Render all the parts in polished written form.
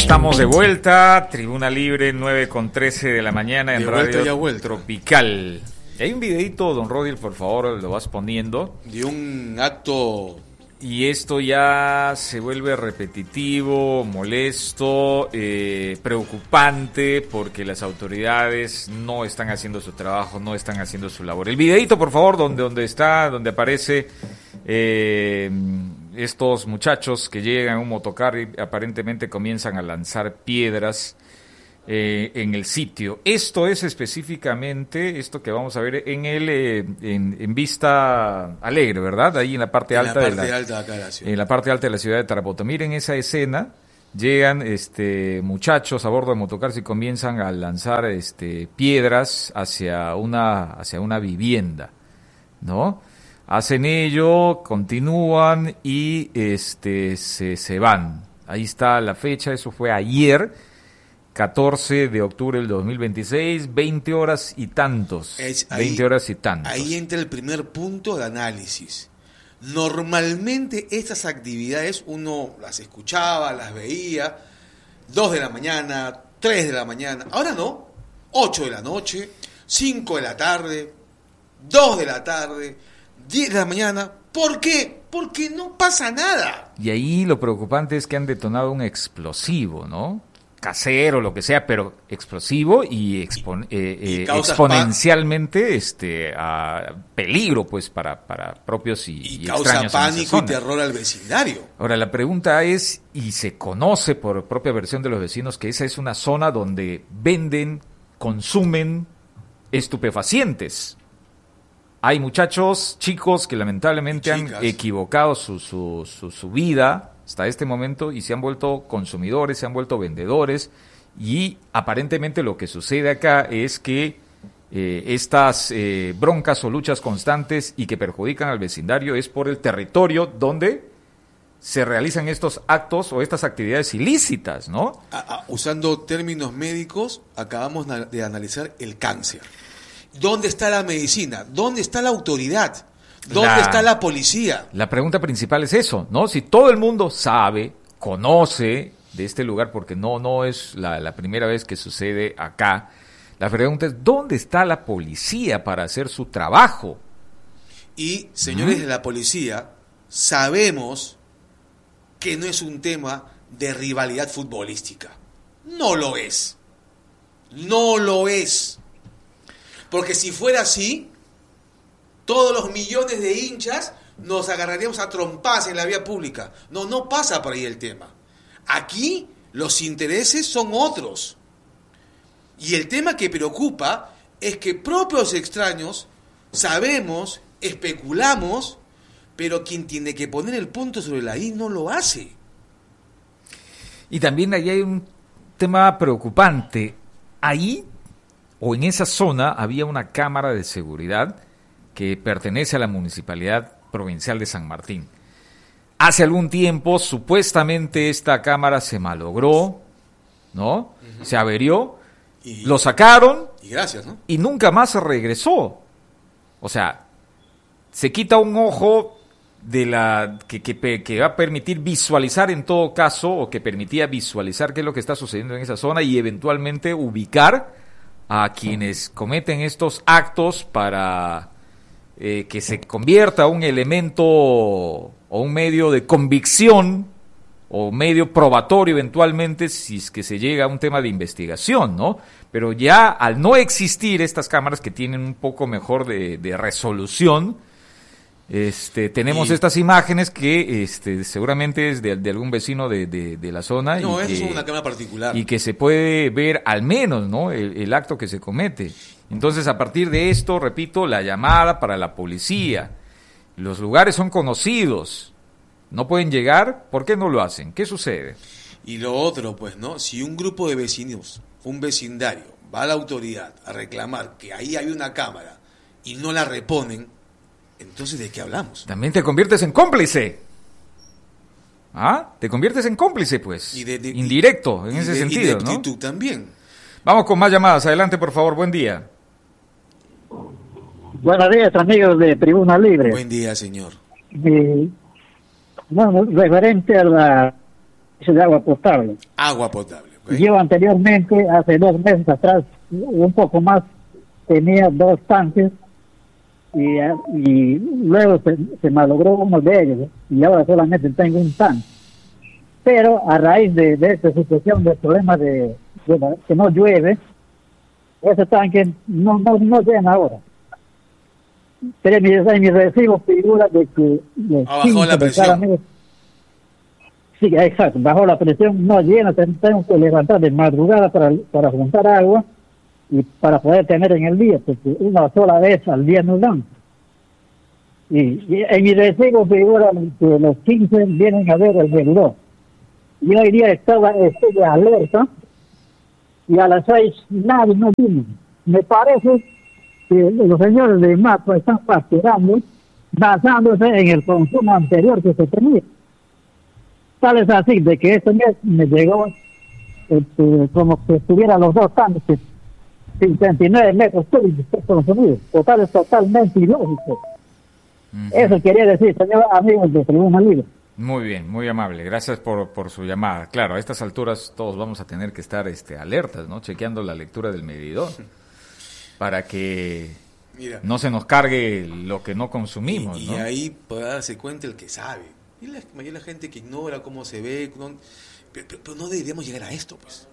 Estamos de vuelta, Tribuna Libre, 9:13 de la mañana en Radio Tropical. Hay un videito, don Rodil, por favor, lo vas poniendo. De un acto... Y esto ya se vuelve repetitivo, molesto, preocupante, porque las autoridades no están haciendo su trabajo, no están haciendo su labor. El videito, por favor, donde aparece estos muchachos que llegan a un motocar y aparentemente comienzan a lanzar piedras en el sitio. Esto es específicamente esto que vamos a ver en Vista Alegre, ¿verdad? Ahí en la parte alta de la ciudad de Tarapoto. Miren esa escena. Llegan muchachos a bordo de motocarros y comienzan a lanzar piedras hacia una vivienda, ¿no? Hacen ello, continúan y se van. Ahí está la fecha, eso fue ayer, 14 de octubre del 2026, 20 horas y tantos. 20 horas y tantos. Ahí entra el primer punto de análisis. Normalmente estas actividades uno las escuchaba, las veía, 2 de la mañana, 3 de la mañana. Ahora no, 8 de la noche, 5 de la tarde, 2 de la tarde, 10 de la mañana. ¿Por qué? Porque no pasa nada. Y ahí lo preocupante es que han detonado un explosivo, ¿no? Casero, lo que sea, pero explosivo y exponencialmente a peligro, pues, para propios y causa extraños pánico y terror al vecindario. Ahora, la pregunta es, y se conoce por propia versión de los vecinos, que esa es una zona donde venden, consumen estupefacientes. Hay muchachos, chicos, que lamentablemente han equivocado su vida hasta este momento y se han vuelto consumidores, se han vuelto vendedores, y aparentemente lo que sucede acá es que estas broncas o luchas constantes y que perjudican al vecindario es por el territorio donde se realizan estos actos o estas actividades ilícitas, ¿no? Usando términos médicos, acabamos de analizar el cáncer. ¿Dónde está la medicina? ¿Dónde está la autoridad? ¿Dónde está la policía? La pregunta principal es eso, ¿no? Si todo el mundo sabe, conoce de este lugar, porque no es la primera vez que sucede acá, la pregunta es, ¿dónde está la policía para hacer su trabajo? Y, señores de la policía, sabemos que no es un tema de rivalidad futbolística. No lo es. No lo es. Porque si fuera así, todos los millones de hinchas nos agarraríamos a trompadas en la vía pública. No pasa por ahí el tema. Aquí los intereses son otros. Y el tema que preocupa es que propios extraños sabemos, especulamos, pero quien tiene que poner el punto sobre la I no lo hace. Y también ahí hay un tema preocupante. Ahí, o en esa zona, había una cámara de seguridad que pertenece a la Municipalidad Provincial de San Martín. Hace algún tiempo, supuestamente, esta cámara se malogró, ¿no? Uh-huh. Se averió, lo sacaron, y gracias, ¿no? Y nunca más se regresó. O sea, se quita un ojo de que va a permitir visualizar en todo caso, o que permitía visualizar qué es lo que está sucediendo en esa zona y eventualmente ubicar a quienes cometen estos actos para que se convierta un elemento o un medio de convicción o medio probatorio eventualmente si es que se llega a un tema de investigación, ¿no? Pero ya al no existir estas cámaras que tienen un poco mejor de resolución, tenemos estas imágenes que seguramente es de algún vecino de la zona. No, es una cámara particular. Y que se puede ver al menos, ¿no? El acto que se comete. Entonces, a partir de esto, repito, la llamada para la policía. Los lugares son conocidos. No pueden llegar, ¿por qué no lo hacen? ¿Qué sucede? Y lo otro, pues, ¿no? Si un grupo de vecinos, un vecindario, va a la autoridad a reclamar que ahí hay una cámara y no la reponen, entonces, ¿de qué hablamos? También te conviertes en cómplice. ¿Ah? Te conviertes en cómplice, pues. Indirecto, en ese sentido, ¿no? Y tú también. Vamos con más llamadas. Adelante, por favor. Buen día. Buenos días, amigos de Tribuna Libre. Buen día, señor. Bueno, referente a la es de agua potable. Agua potable. ¿Okay? Yo anteriormente, hace 2 meses atrás, un poco más, tenía 2 tanques y luego se malogró uno de ellos y ahora solamente tengo un tanque. Pero a raíz de esta situación, del problema de que no llueve, ese tanque no llena ahora. Pero en mi recibo figura de que bajó la presión. Sí, exacto, bajó la presión, no llena, tengo que levantar de madrugada para juntar agua y para poder tener en el día, porque una sola vez al día nos dan. Y en mi recibo figura que los 15 vienen a ver el reloj. Y hoy día estoy de alerta y a las 6 nadie no vino. Me parece que los señores de MAPO están facturando basándose en el consumo anterior que se tenía. Tal es así de que este mes me llegó como que estuviera los 2 tanques 59 metros cúbicos consumidos. Totalmente ilógico. Eso quería decir, señor amigos de Tribuna Libre. Muy bien, muy amable. Gracias por su llamada. Claro, a estas alturas todos vamos a tener que estar alertas, ¿no? Chequeando la lectura del medidor para que no se nos cargue lo que no consumimos, y ¿no? ahí puede darse cuenta el que sabe. Y la gente que ignora cómo se ve, pero no deberíamos llegar a esto, pues.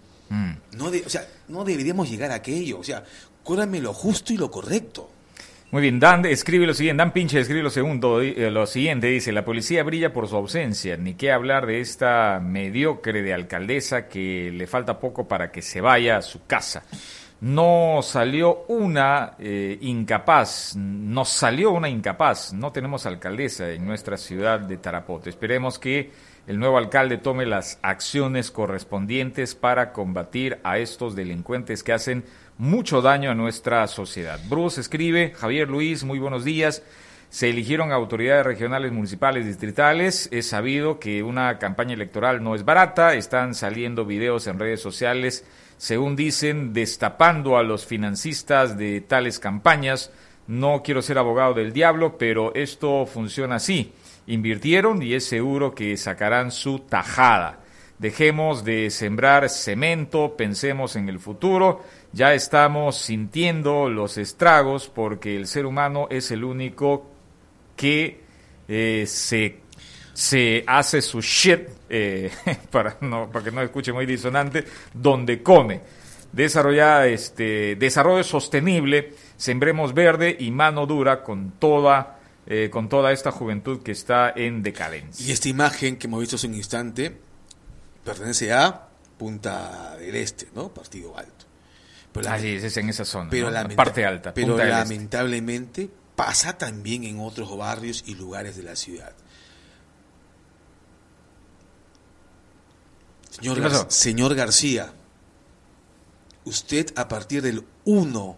No deberíamos llegar a aquello. O sea, cóbrame lo justo y lo correcto. Muy bien, Dan escribe lo siguiente, Dan Pinche escribe lo siguiente, dice: la policía brilla por su ausencia, ni qué hablar de esta mediocre de alcaldesa que le falta poco para que se vaya a su casa. Nos salió una incapaz, no tenemos alcaldesa en nuestra ciudad de Tarapoto. Esperemos que el nuevo alcalde tome las acciones correspondientes para combatir a estos delincuentes que hacen mucho daño a nuestra sociedad. Bruce escribe: Javier Luis, muy buenos días. Se eligieron autoridades regionales, municipales, distritales. Es sabido que una campaña electoral no es barata. Están saliendo videos en redes sociales, según dicen, destapando a los financistas de tales campañas. No quiero ser abogado del diablo, pero esto funciona así. Invirtieron y es seguro que sacarán su tajada. Dejemos de sembrar cemento, pensemos en el futuro. Ya estamos sintiendo los estragos porque el ser humano es el único que se hace su shit, para que no escuche muy disonante, donde come. Desarrollo sostenible, sembremos verde y mano dura con toda esta juventud que está en decadencia. Y esta imagen que hemos visto hace un instante pertenece a Punta del Este, ¿no? Partido Alto. Así es en esa zona, pero ¿no? La parte alta. Pero Punta lamentablemente pasa también en otros barrios y lugares de la ciudad. Señor García, usted a partir del 2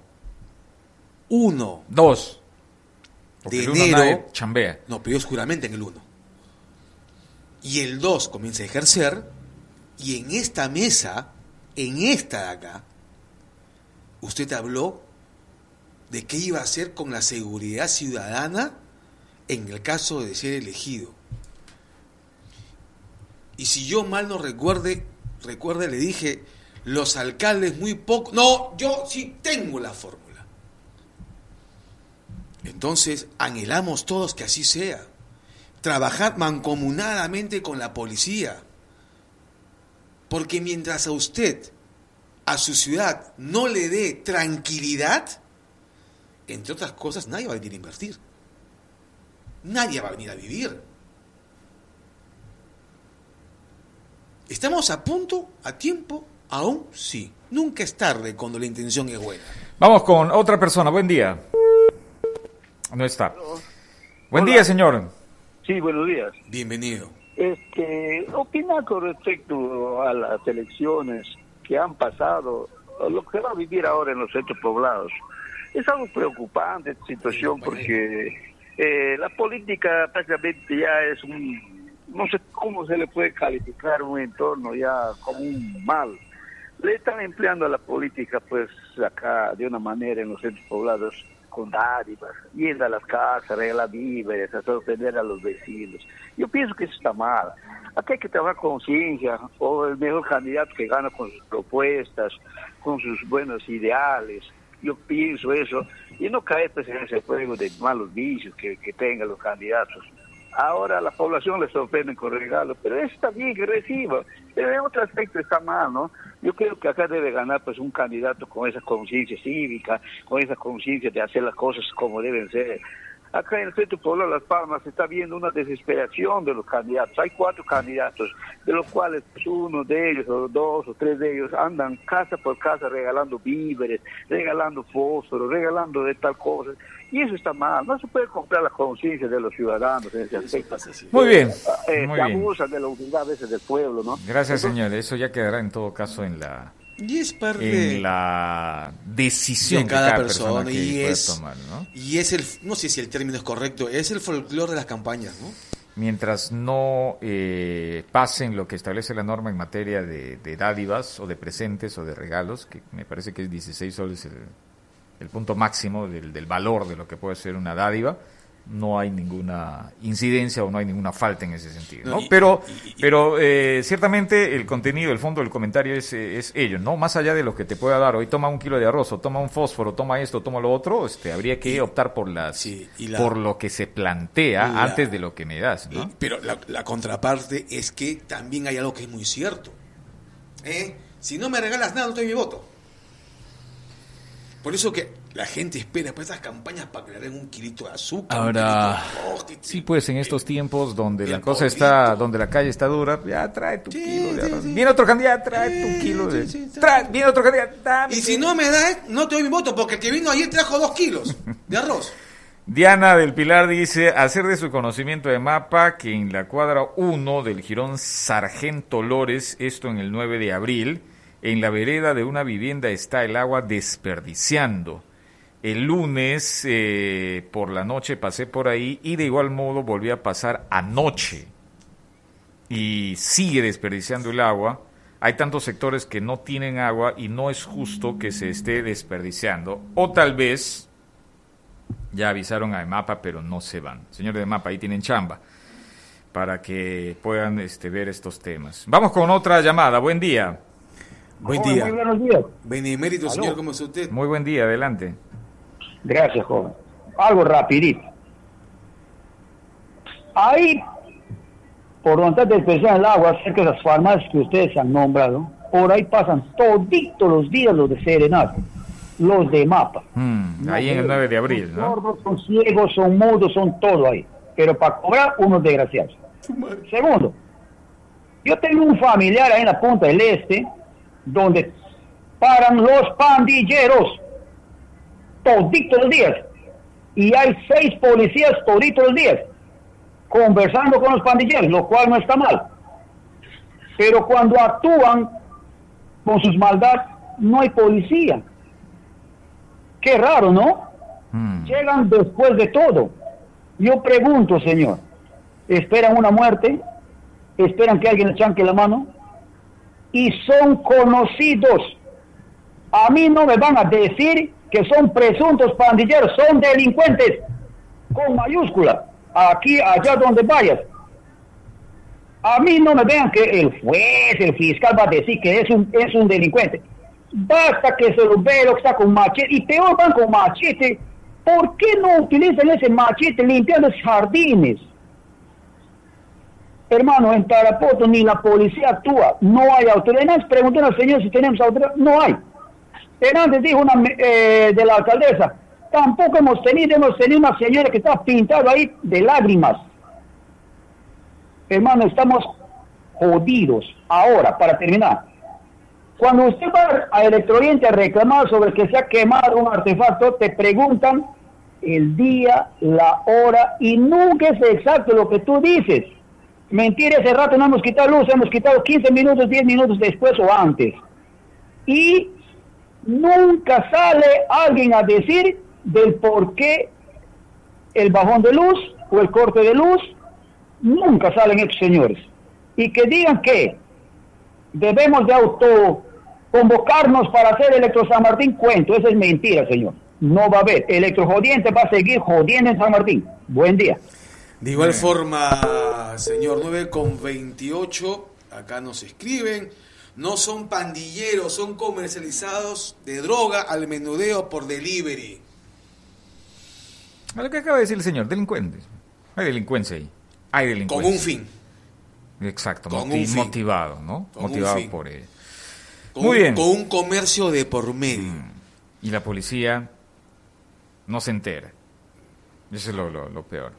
de enero chambea. No, pidió oscuramente en el 1. Y el 2 comienza a ejercer, y en esta mesa, en esta de acá, usted habló de qué iba a hacer con la seguridad ciudadana en el caso de ser elegido. Y si yo mal no recuerde, le dije, los alcaldes muy poco... No, yo sí tengo la fórmula. Entonces, anhelamos todos que así sea. Trabajar mancomunadamente con la policía. Porque mientras a usted, a su ciudad, no le dé tranquilidad, entre otras cosas, nadie va a venir a invertir. Nadie va a venir a vivir. ¿Estamos a punto, a tiempo? Aún sí. Nunca es tarde cuando la intención es buena. Vamos con otra persona. Buen día. No está. Buen día, señor. Sí, buenos días. Bienvenido. Opinar con respecto a las elecciones que han pasado, lo que va a vivir ahora en los centros poblados. Es algo preocupante esta situación porque la política prácticamente ya es no sé cómo se le puede calificar un entorno ya como un mal. Le están empleando a la política pues acá de una manera en los centros poblados con dádivas, yendo a las casas, regalar víveres, a sorprender a los vecinos. Yo pienso que eso está mal. Aquí hay que trabajar con conciencia, o el mejor candidato que gana con sus propuestas, con sus buenos ideales. Yo pienso eso, y no caer pues, en ese juego de malos vicios que tengan los candidatos. Ahora la población le sorprende con regalos, pero eso está bien que reciba, pero en otro aspecto está mal, ¿no? Yo creo que acá debe ganar pues un candidato con esa conciencia cívica, con esa conciencia de hacer las cosas como deben ser. Acá en el centro poblado Las Palmas se está viendo una desesperación de los candidatos. Hay 4 candidatos, de los cuales pues, uno de ellos, o 2 o 3 de ellos, andan casa por casa regalando víveres, regalando fósforos, regalando de tal cosa. Y eso está mal. No se puede comprar la conciencia de los ciudadanos en ese aspecto. Muy bien. Se abusan de la humildad a veces del pueblo, ¿no? Gracias, señor. Eso ya quedará en todo caso en la decisión de cada persona y es tomar, ¿no? Y es no sé si el término es correcto, es el folclore de las campañas, ¿no? Mientras no pasen lo que establece la norma en materia de dádivas o de presentes o de regalos, que me parece que es 16 soles el punto máximo del valor de lo que puede ser una dádiva, no hay ninguna incidencia o no hay ninguna falta en ese sentido, ¿no? Pero ciertamente el contenido, el fondo del comentario es ello, ¿no? Más allá de lo que te pueda dar, hoy toma 1 kilo de arroz, o toma un fósforo, toma esto, toma lo otro, habría que optar por por lo que se plantea antes de lo que me das, ¿no? Pero la contraparte es que también hay algo que es muy cierto. Si no me regalas nada, no te doy mi voto. Por eso que la gente espera por esas campañas para que le den 1 kilito de azúcar. Ahora, sí, pues en estos tiempos donde la cosa está, donde la calle está dura, ya trae tu kilo de arroz. Viene otro candidato, trae tu kilo de... Viene otro candidato, dame. Y si no me das, no te doy mi voto, porque el que vino ayer trajo 2 kilos de arroz. Diana del Pilar dice, hacer de su conocimiento de mapa que en la cuadra 1 del jirón Sargento Lores, esto en el 9 de abril, en la vereda de una vivienda está el agua desperdiciando. El lunes por la noche pasé por ahí y de igual modo volví a pasar anoche. Y sigue desperdiciando el agua. Hay tantos sectores que no tienen agua y no es justo que se esté desperdiciando. O tal vez ya avisaron a EMAPA, pero no se van. Señores de EMAPA, ahí tienen chamba para que puedan ver estos temas. Vamos con otra llamada. Buen día. Buen día. Muy buenos días. Benemérito, señor, ¿cómo está usted? Muy buen día, adelante. Gracias, joven. Algo rapidito. Ahí, por donde está desperdiciando el agua, cerca de las farmacias que ustedes han nombrado, por ahí pasan toditos los días los de Serenata, los de MAPA. Ahí en el 9 de abril, son ¿no? sordos, son ciegos, son mudos, son todo ahí. Pero para cobrar, unos desgraciados. Segundo, yo tengo un familiar ahí en la Punta del Este, donde paran los pandilleros toditos los días, y hay 6 policías toditos los días conversando con los pandilleros, lo cual no está mal, pero cuando actúan con sus maldades no hay policía. Qué raro, ¿no? Llegan después de todo. Yo pregunto, señor, ¿esperan una muerte? ¿Esperan que alguien le chanque la mano? Y son conocidos. A mí no me van a decir que son presuntos pandilleros, son delincuentes con mayúscula, aquí, allá donde vayas. A mí no me vean que el juez, el fiscal va a decir que es un delincuente. Basta que se lo vea lo que está con machete, y peor van con machete. ¿Por qué no utilizan ese machete limpiando los jardines? Hermano, en Tarapoto ni la policía actúa, no hay autoridad. Pregunté al señor si tenemos autoridad, no hay. Antes dijo una de la alcaldesa, tampoco hemos tenido una señora que está pintada ahí de lágrimas. Hermano, estamos jodidos. Ahora, para terminar, cuando usted va a Electrooriente a reclamar sobre que se ha quemado un artefacto, te preguntan el día, la hora, y nunca es exacto lo que tú dices. Mentira, ese rato no hemos quitado luz, hemos quitado 15 minutos, 10 minutos después o antes. Y nunca sale alguien a decir del por qué el bajón de luz o el corte de luz. Nunca salen estos señores. Y que digan que debemos de autoconvocarnos para hacer Electro San Martín, cuento, eso es mentira, señor. no va a haber. Electrojodiente va a seguir jodiendo en San Martín. Buen día. De igual forma, señor, 9:28, acá nos escriben, no son pandilleros, son comercializados de droga al menudeo por delivery. A lo que acaba de decir el señor, delincuentes. Hay delincuencia ahí. Hay delincuencia. Con un fin. Exacto, Con un fin. motivado, ¿no? Con Motivado un fin. por él. Muy bien. Con un comercio de por medio. Y la policía no se entera. Eso es lo peor.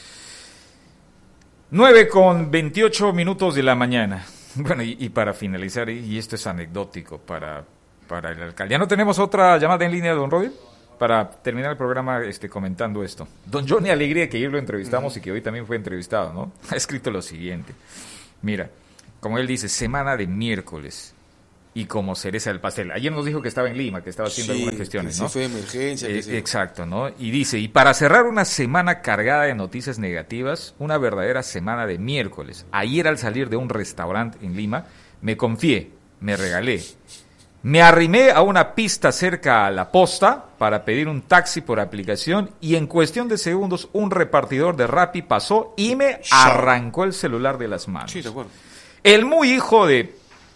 9:28 de la mañana. Bueno, y para finalizar, y esto es anecdótico para el alcalde. ¿Ya no tenemos otra llamada en línea, don Roger? Para terminar el programa comentando esto. Don Johnny Alegría, que ayer lo entrevistamos y que hoy también fue entrevistado, ¿no? Ha escrito lo siguiente. Mira, como él dice, semana de miércoles y como cereza del pastel. Ayer nos dijo que estaba en Lima, que estaba haciendo algunas gestiones, ¿no? Sí, fue de emergencia. Exacto, ¿no? Y dice, y para cerrar una semana cargada de noticias negativas, una verdadera semana de miércoles. Ayer al salir de un restaurante en Lima, me confié, me regalé. Me arrimé a una pista cerca a la posta para pedir un taxi por aplicación y en cuestión de segundos un repartidor de Rappi pasó y me arrancó el celular de las manos. Sí, de acuerdo. El muy hijo de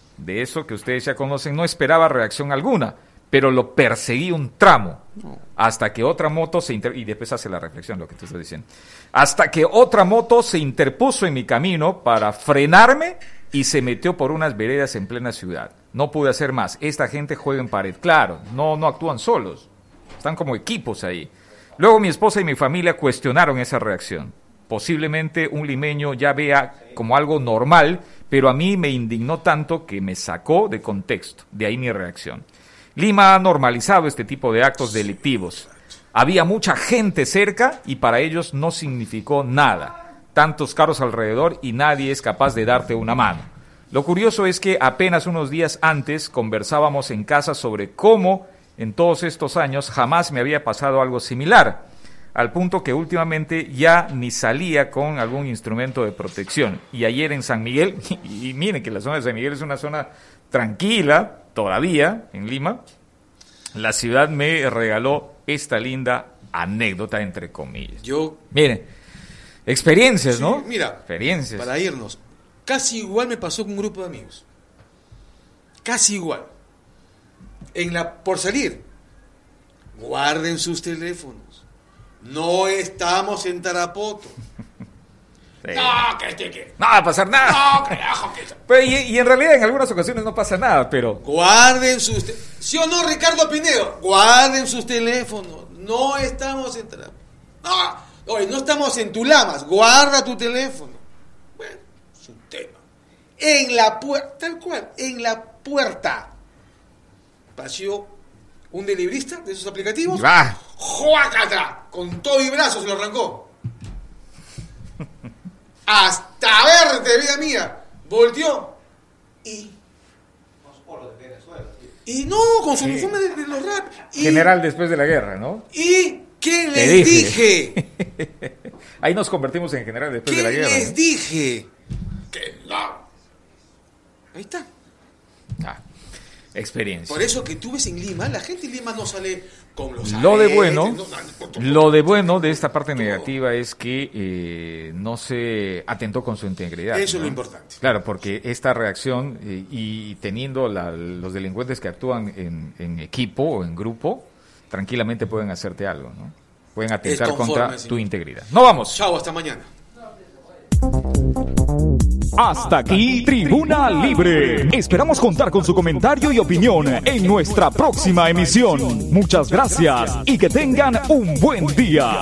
eso que ustedes ya conocen no esperaba reacción alguna, pero lo perseguí un tramo hasta que otra moto y después hace la reflexión lo que tú estás diciendo, hasta que otra moto se interpuso en mi camino para frenarme y se metió por unas veredas en plena ciudad. No pude hacer más. Esta gente juega en pared. Claro, no actúan solos. Están como equipos ahí. Luego mi esposa y mi familia cuestionaron esa reacción. Posiblemente un limeño ya vea como algo normal, pero a mí me indignó tanto que me sacó de contexto. De ahí mi reacción. Lima ha normalizado este tipo de actos delictivos. Había mucha gente cerca y para ellos no significó nada. Tantos carros alrededor y nadie es capaz de darte una mano. Lo curioso es que apenas unos días antes conversábamos en casa sobre cómo en todos estos años jamás me había pasado algo similar, al punto que últimamente ya ni salía con algún instrumento de protección. Y ayer en San Miguel, y miren que la zona de San Miguel es una zona tranquila, todavía, en Lima, la ciudad me regaló esta linda anécdota, entre comillas. Miren, experiencias, sí, ¿no? Mira, experiencias. Para irnos, casi igual me pasó con un grupo de amigos. Casi igual. Por salir, guarden sus teléfonos. No estamos en Tarapoto. Sí. No va a pasar nada. No, carajo, pero y en realidad en algunas ocasiones no pasa nada, pero... Guarden sus... ¿Sí o no, Ricardo Pinedo? Guarden sus teléfonos. No estamos en Tarapoto. No estamos en Tulamas. Guarda tu teléfono. Bueno, es un tema. En la puerta, tal cual, en la puerta pasó un delibrista de esos aplicativos. ¡Juácata! Con todo y brazos se lo arrancó. Hasta verte, vida mía. Volteó y... Y no, con su uniforme de los rap. General después de la guerra, ¿no? ¿Y qué les dije? Ahí nos convertimos en general después de la guerra. ¿Qué les dije? Que no. Ahí está. Experiencia. Por eso que tú ves en Lima, la gente en Lima no sale con los... Lo de bueno de esta parte negativa es que no se atentó con su integridad. Eso ¿no? Es lo importante. Claro, porque esta reacción y teniendo los delincuentes que actúan en equipo o en grupo, tranquilamente pueden hacerte algo, ¿no? Pueden atentar contra tu integridad. ¡No vamos! Chao, hasta mañana. Hasta aquí Tribuna Libre. Esperamos contar con su comentario y opinión en nuestra próxima emisión. Muchas gracias y que tengan un buen día.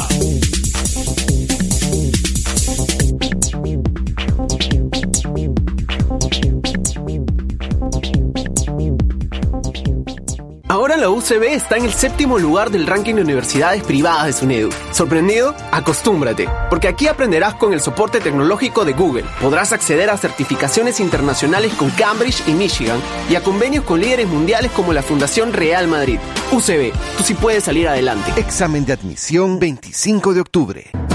Ahora la UCB está en el 7º lugar del ranking de universidades privadas de SUNEDU. ¿Sorprendido? Acostúmbrate, porque aquí aprenderás con el soporte tecnológico de Google. Podrás acceder a certificaciones internacionales con Cambridge y Michigan y a convenios con líderes mundiales como la Fundación Real Madrid. UCB, tú sí puedes salir adelante. Examen de admisión 25 de octubre.